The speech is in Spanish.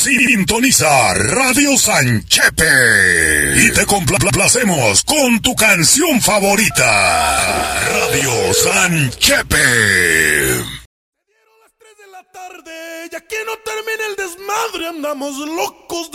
Sintoniza Radio Sanchepe y te complacemos con tu canción favorita. Radio Sanchepe. Dieron las 3 de la tarde y aquí no termina el desmadre, andamos locos.